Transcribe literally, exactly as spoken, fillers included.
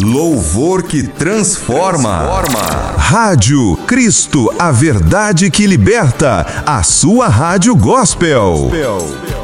Louvor que transforma. Rádio Cristo, a verdade que liberta. A sua rádio gospel.